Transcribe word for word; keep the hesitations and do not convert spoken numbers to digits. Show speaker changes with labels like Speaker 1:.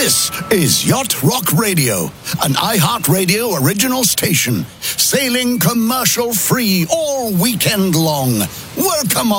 Speaker 1: This is Yacht Rock Radio, an iHeartRadio original station, sailing commercial-free all weekend long. Welcome